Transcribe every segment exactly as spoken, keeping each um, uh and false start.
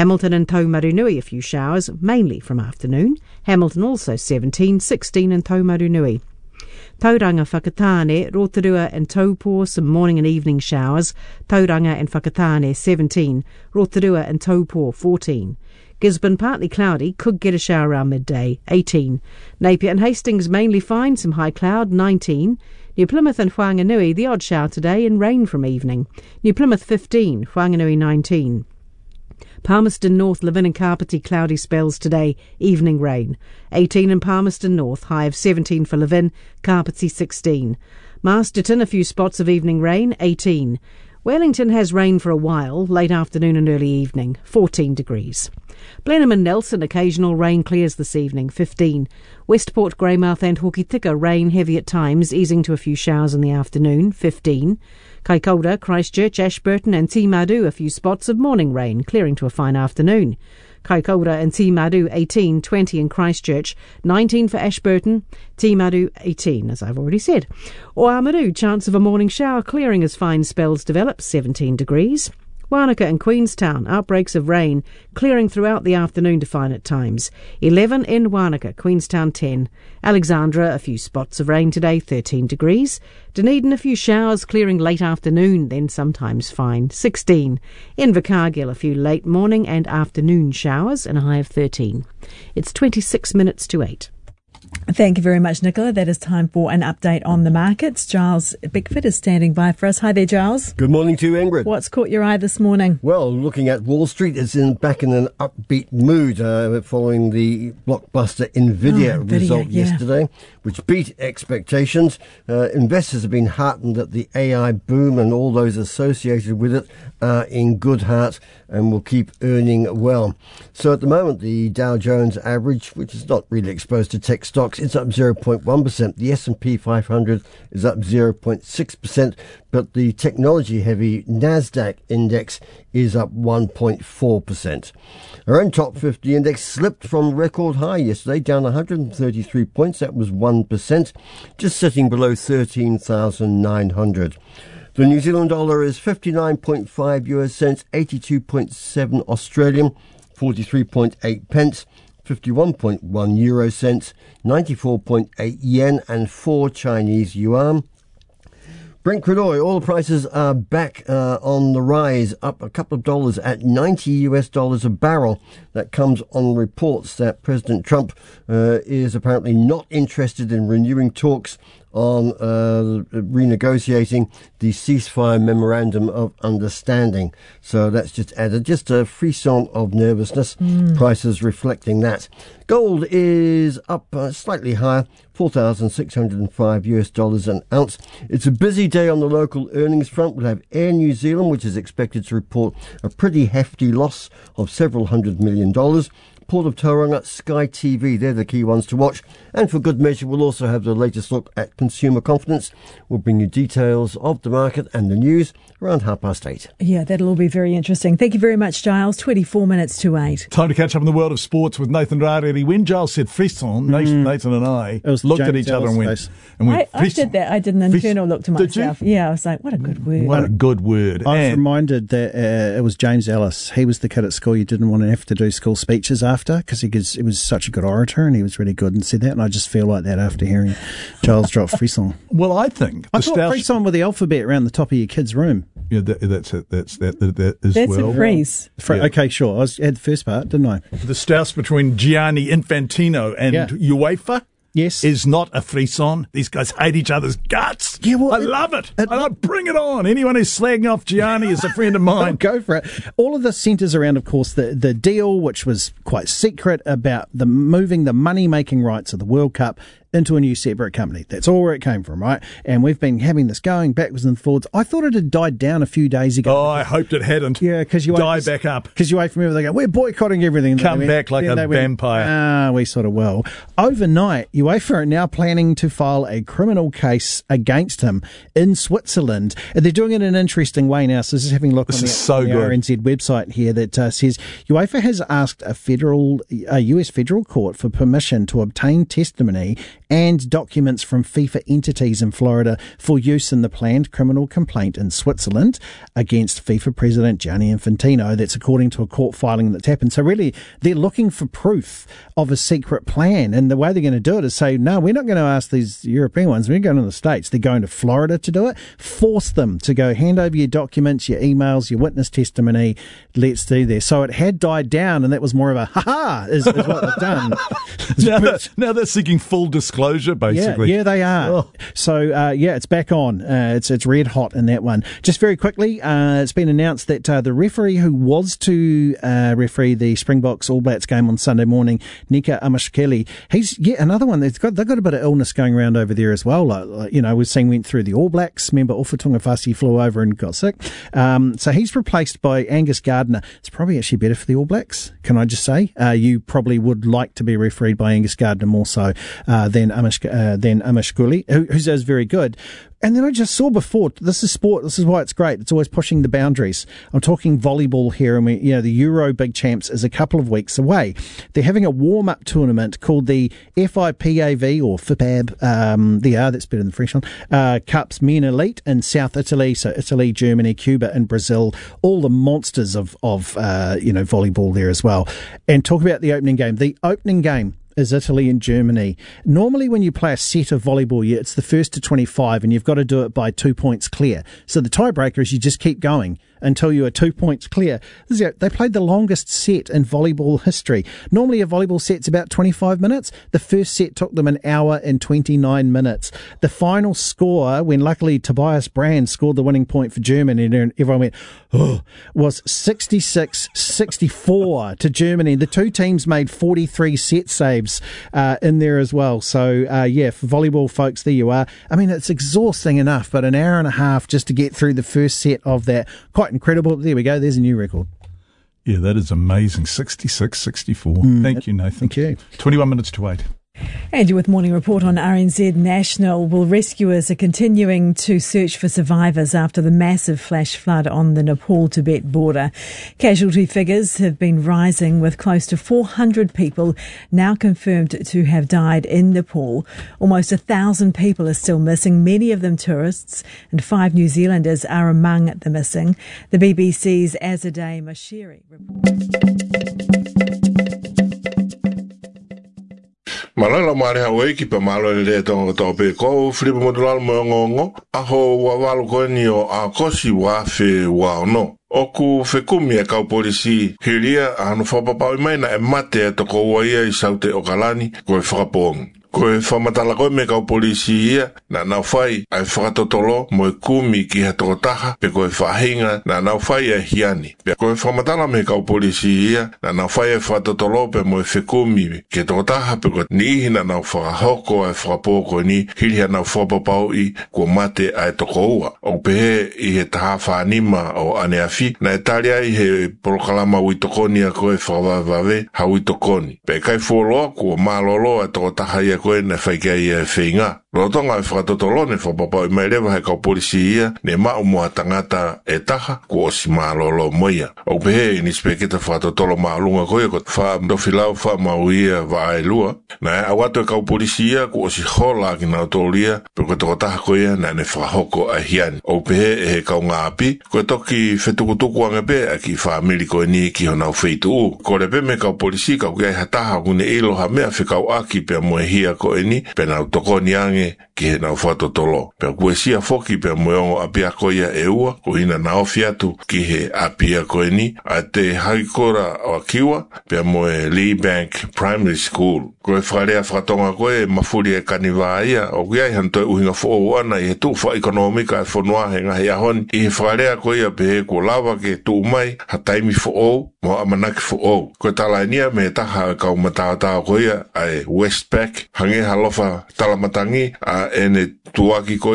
Hamilton and Taumarunui, a few showers, mainly from afternoon. Hamilton also seventeen, sixteen in Taumarunui. Tauranga, Whakatane, Rotorua and Taupo, some morning and evening showers. Tauranga and Whakatane, seventeen. Rotorua and Taupo, fourteen. Gisborne, partly cloudy, could get a shower around midday, eighteen. Napier and Hastings, mainly fine, some high cloud, nineteen. New Plymouth and Whanganui, the odd shower today and rain from evening. New Plymouth, fifteen. Whanganui, nineteen. Palmerston North, Levin and Carpety, cloudy spells today, evening rain. eighteen in Palmerston North, high of seventeen for Levin, Carpety sixteen. Masterton, a few spots of evening rain, eighteen. Wellington has rain for a while, late afternoon and early evening, fourteen degrees. Blenheim and Nelson, occasional rain clears this evening, fifteen. Westport, Greymouth and Hokitika, rain heavy at times, easing to a few showers in the afternoon, fifteen. Kaikoura, Christchurch, Ashburton and Timaru, a few spots of morning rain, clearing to a fine afternoon. Kaikoura and Timaru, eighteen, twenty in Christchurch, nineteen for Ashburton, Timaru, eighteen, as I've already said. Oamaru, chance of a morning shower, clearing as fine spells develop, seventeen degrees. Wanaka and Queenstown, outbreaks of rain, clearing throughout the afternoon to fine at times. eleven in Wanaka, Queenstown ten. Alexandra, a few spots of rain today, thirteen degrees. Dunedin, a few showers, clearing late afternoon, then sometimes fine, sixteen. Invercargill, a few late morning and afternoon showers, and a high of thirteen. It's twenty-six minutes to eight. Thank you very much, Nicola. That is time for an update on the markets. Giles Bickford is standing by for us. Hi there, Giles. Good morning to you, Ingrid. What's caught your eye this morning? Well, looking at Wall Street, it's in back in an upbeat mood uh, following the blockbuster Nvidia, oh, Nvidia result yeah. yesterday, which beat expectations. Uh, investors have been heartened that the A I boom and all those associated with it are in good heart and will keep earning well. So at the moment, the Dow Jones average, which is not really exposed to tech stocks, it's up zero point one percent. The S and P five hundred is up zero point six percent, but the technology-heavy NASDAQ index is up one point four percent. Our own top fifty index slipped from record high yesterday, down one hundred thirty-three points. That was one percent, just sitting below thirteen thousand nine hundred. The New Zealand dollar is fifty-nine point five U S cents, eighty-two point seven Australian, forty-three point eight pence, fifty-one point one euro cents, ninety-four point eight yen and four Chinese yuan. Brent crude oil, oil prices are back uh, on the rise, up a couple of dollars at ninety U S dollars a barrel. That comes on reports that President Trump uh, is apparently not interested in renewing talks on uh, renegotiating the ceasefire memorandum of understanding. So that's just added just a frisson of nervousness, mm. prices reflecting that. Gold is up uh, slightly higher, four thousand six hundred five U S dollars an ounce. It's a busy day on the local earnings front. We'll have Air New Zealand, which is expected to report a pretty hefty loss of several hundred million dollars. Port of Tauranga, Sky T V, they're the key ones to watch. And for good measure, we'll also have the latest look at consumer confidence. We'll bring you details of the market and the news around half past eight. Yeah, that'll all be very interesting. Thank you very much, Giles. twenty-four minutes to eight. Time to catch up in the world of sports with Nathan Rareri. When Giles said frisson, mm. Nathan and I looked James at each other and went, and went I, I did that. I did an internal look to myself. Did you? Yeah, I was like, what a good word. What a good word. I was and reminded that uh, it was James Ellis. He was the kid at school you didn't want to have to do school speeches after because he was, he was such a good orator and he was really good and said that. And I just feel like that after hearing Giles drop frisson. Well, I think I thought frisson with the alphabet around the top of your kid's room. Yeah, that, that's it. That's that. That, that as that's well. That's a phrase. Fr- yeah. Okay, sure. I was, had the first part, didn't I? The stouse between Gianni Infantino and yeah. UEFA. Yes. Is not a frisson. These guys hate each other's guts. Yeah, well, I it, love it. it I like, bring it on. Anyone who's slagging off Gianni is a friend of mine. Oh, go for it. All of this centres around, of course, the, the deal, which was quite secret, about the moving the money-making rights of the World Cup into a new separate company. That's all where it came from, right? And we've been having this going backwards and forwards. I thought it had died down a few days ago. Oh, I hoped it hadn't. Yeah, because you die back up. Because you wait from everything. They go, we're boycotting everything. Come went, back like a went, vampire. Ah, we sort of will. Overnight, UEFA are now planning to file a criminal case against him in Switzerland. And they're doing it in an interesting way now. So this is having a look this on the, so on the R N Z website here that uh, says UEFA has asked a federal, a U S federal court for permission to obtain testimony and documents from FIFA entities in Florida for use in the planned criminal complaint in Switzerland against FIFA President Gianni Infantino. That's according to a court filing that's happened. So really, they're looking for proof of a secret plan, and the way they're going to do it is say, no, we're not going to ask these European ones, we're going to the States. They're going to Florida to do it. Force them to go hand over your documents, your emails, your witness testimony. Let's do this. So it had died down, and that was more of a ha-ha is, is what they've done. now, that, now they're seeking full disclosure, basically. Yeah, yeah they are. Oh. So, uh, yeah, it's back on. Uh, it's it's red hot in that one. Just very quickly, uh, it's been announced that uh, the referee who was to uh, referee the Springboks All Blacks game on Sunday morning, Nika Amashkeli, he's yet another one. They've got, they've got a bit of illness going around over there as well. Like, like, you know, we're seeing went through the All Blacks. Remember, Ufa Tungafasi flew over and got sick. Um, so he's replaced by Angus Gardner. It's probably actually better for the All Blacks, can I just say? Uh, you probably would like to be refereed by Angus Gardner more so uh, than Amish, uh, than Amashkeli, who, who does very good. And then I just saw before, this is sport, this is why it's great. It's always pushing the boundaries. I'm talking volleyball here, and we, you know, the Euro Big Champs is a couple of weeks away. They're having a warm-up tournament called the F I P A V, or F I P A B, um, the R, that's better than the French one, uh, Cups Men Elite in South Italy, so Italy, Germany, Cuba, and Brazil, all the monsters of, of uh, you know, volleyball there as well. And talk about the opening game. The opening game is Italy and Germany. Normally when you play a set of volleyball, it's the first to twenty-five, and you've got to do it by two points clear. So the tiebreaker is you just keep going until you are two points clear. They played the longest set in volleyball history. Normally a volleyball set's about twenty-five minutes. The first set took them an hour and twenty-nine minutes. The final score, when luckily Tobias Brand scored the winning point for Germany, and everyone went, oh, was sixty-six sixty-four to Germany. The two teams made forty-three set saves uh, in there as well. So, uh, yeah, for volleyball folks, there you are. I mean, it's exhausting enough, but an hour and a half just to get through the first set of that. Quite incredible. There we go. There's a new record. Yeah, that is amazing. sixty-six sixty-four. Mm. Thank you, Nathan. Thank you. twenty-one minutes to eight. And you with Morning Report on R N Z National. Well, rescuers are continuing to search for survivors after the massive flash flood on the Nepal-Tibet border. Casualty figures have been rising, with close to four hundred people now confirmed to have died in Nepal. Almost a thousand people are still missing, many of them tourists, and five New Zealanders are among the missing. The B B C's Azadeh Mashiri reports. Malala mare hawe ki pa malo le tonga to pe ko flipa modulal mo ngongo aho wa walu ko ni o a kosi wa fe wa no oku fe kumi ka polisi hiria anu fa papa mai na mate to ko wa ia saute o kalani ko frapong ko fa matala ko me ka polisi na na fai ai fratotolo mo kumi ki hatotaha pe ko fa hinga na na fai e hiani pe ko fa matala me ka polisi na na fai fratotolo pe mo fe kumi ki totaha pe ko ni na na fa hoko e frapo ko ni hiria na fa papa i ko mate ai to ko o pe i he ta fa anima o ane afi na Italia i he proklama witokoni ko e fa va ve ha witokoni pe kai folo ko malolo e totaha ia ko na faikai e feinga. Rotonga e whakatotolo ne whapapa i mai rewa hei kau polisi ia ne mao mua tangata e taha ko o si maalolo moia. O pehe i nispeketa whakatotolo maalunga koia ko wha mdofilau wha mau ia wa ai lua. Na e awatu e kau polisi ia ko o si hola ki nao tōlia pe ko toko taha koia na ne whahoko a hiani. O pehe e he kau ngā api ko e toki whetukutuku anga pe a ki whaamiri koe ni ki honau wheitu u. Ko re pe me kau polisi kau kia hataha kune ilo ha mea whikau aki pe moe hia ko e ni pe nau toko ni ange ki he nau whato tolo. Pea kue sia foki pea moeongo apia koia e ua, ko hina nao fiatu ki he apia koe ni, a te haikora o kiwa, pea moe Lee Bank Primary School. Koe wharea whatonga koe mafuri e kaniwa ia, o kiai hantoe uhinga fo ana i he tuwha ekonomika e whanua he ngahi ahoni, i he wharea koe a pehe ko lawa ke tu mai, ha taimi fo o, mo amanaki fo o. Koe talainia me taha kau mataatao koe a e Westpac, hange halofa talamatangi, a ene tuaki koia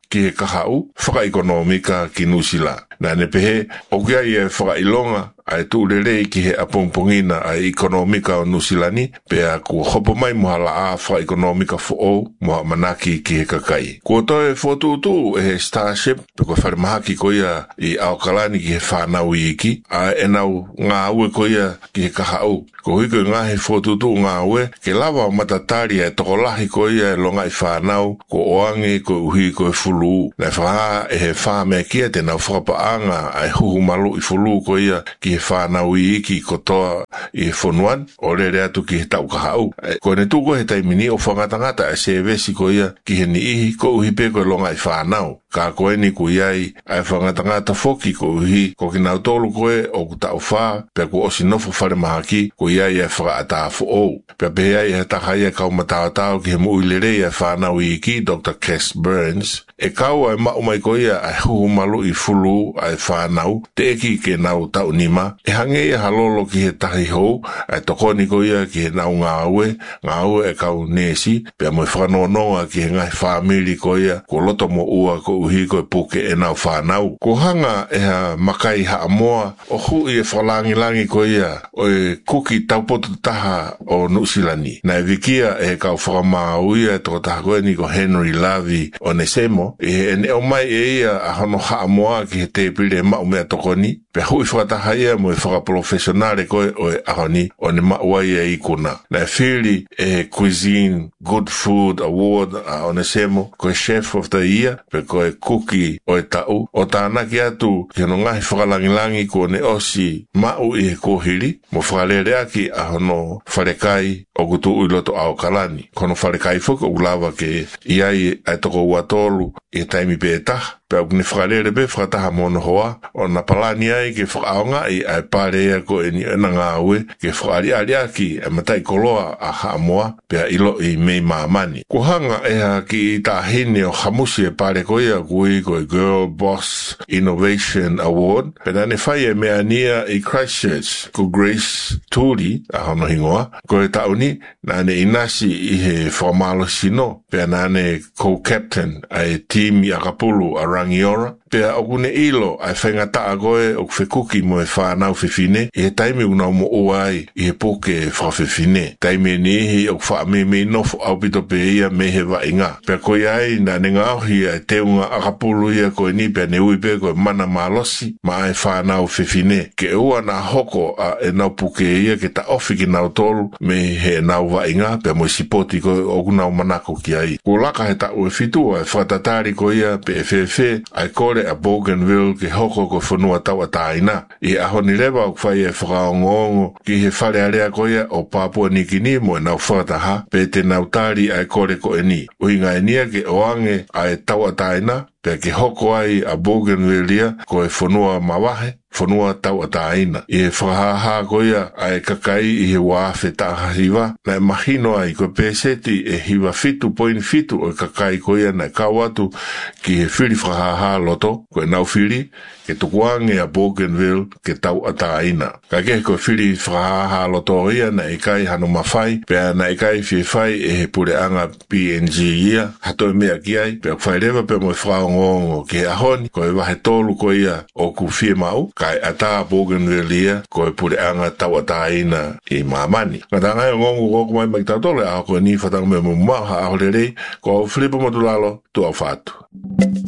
ki he kahau, whakaekonomika ki Nusila. Nā ne pehe, o kia i e whakailonga ai tūrere ki he apongpongina ai ekonomika o Nusilani, pea kua hopo mai mohala a whaekonomika fo moha manaki ki he kakai. Kua toe whotuutu e he Starship, pe koe wharimahaki koia i Aokalani ki he whanau i iki, a e nau ngā ue koia ki he kahau. Ko hiko ngā he whotuutu ngā ue, ke lawa o matatari e tokolahi koia e longa i whanau, ko oange, ko uhi, ko e fulu. Nai whaha e he whame kia te nau whakapaanga ai huhu malu i fulu koia ki he whanau i iki kotoa i he whonuan, o rere atu ki he tau kahau. Ko ne tuko he taimini o whangatangata e se vesi koia ki he ni ihi, ko uhi pe koe longa i whanau. Ka koe ni ku iai ai whangatangata foki ko uhi, ko ki nau tolu koe o ku tau wha, pe ku osi nofo whare mahaki, ko iai e whakaata fo o. Pe pehea i he tahaya kau matao ki he muilere e whanau i iki, Doctor Cass Burns, e kau ai mau mai koia ai huhu malu i fulu ai whanau, te eki ke nau tau nima, e hange i halolo ki he tahi hou, ai tokoni koia ki he nau ngā ue, ngā ue e kau nesi, pe mo whanononga ki he ngai whamiri koia, ko loto mo ua ko uhi ko e puke e nau whanau. Ko hanga e ha makai ha amoa, o hui e whalangi langi koia, o e kuki taupoto taha o Nusilani. Na e vikia e kau whakamauia e toko taha koe ni ko Henry Lavi o Nesemo, e ne o mai e ia a hono ha amoa ki he te pire mau mea tokoni, pe hui whakataha ia mo e whakaprofessionale koe o e ahoni o ne mauai e ikuna. Na e whiri e Cuisine Good Food Award a o Nesemo, ko e Chef of the Year, pe ko e kuki o e tau, o tānaki atu ki no ngahi whakalangilangi ko ne osi mau i he kohiri, mo whakalere aki a hono wharekai o kutu uiloto Aokalani. Kono wharekai whuka o ulawa ke iai ai toko uatolu i taimi pētaha. Pea kune whakarere be whakataha mono hoa, o na palani ai ke whakaonga i ai pārea ko e ni ena ngā ue, ke whakari ari aki e matai koloa a haamoa, pea ilo i mei maamani. Ko hanga e ha ki i tāhine o hamusi e pāre koia kui ko e Girl Boss Innovation Award, pe nane whai e mea nia i Christchurch, ko Grace Turi, a hono hingoa, ko e tauni, nane inasi i he whamalo sino, pea nane co-captain ai team i Akapulu a Rangiora, pea o kune ilo ai whaingata a goe o kwhekuki mo e whanau whiwhine, i he taimi unau mo oai i he poke e whawhiwhine. Taimi e nihi o whaame me nofo au pito pe ia me he wainga. Pea koe ai na ne ngauhi ai teunga Akapulu ia koe ni pea ne ui pe koe mana malosi ma ai whanau whiwhine. Ke ua na hoko a e nau puke ia ke ta ofi ki nau tolu me he nau wainga, pea mo sipoti koe o kunau manako ki ai. Ko laka he ta ue fitu ai whatatari ko ia pe e whewhe ai kore a Bougainville ke hoko ko whanua tau a taina. I aho ni rewa o kwhai e whakaongongo ki he whare area koia o Papua Nikini mo e nau whataha pe te nau tari ai kore ko e ni. Uhinga e nia ke oange ai tau a taina pe ke hoko ai a Bougainville ia ko e whanua mawahe, whanua tau a taina. I he whahaha koia ai kakai i he wāwhe taha hiwa, na e mahino ai ko peseti e hiwa fitu poin fitu o kakai koia na kawatu ki he whiri whahaha loto, ko e nau whiri, ke tukuange a Bougainville ke tau a taina. Ka ke ko whiri whahaha loto ia na e kai hano mawhai, pea na e kai whie whai e he pureanga P N G ia, hato e mea ki ai, pea whai rewa pea mo e whaongongo ke ahoni, ko e wahe tolu ko ia o ku whie mau, kai ata Bougainville ia, ko e pureanga tau a taina i mamani. Ka tangai o ngongo koko mai mai tautole, a ko e ni whatanga me mo maha a horerei, ko au whiripa matulalo tu au whatu.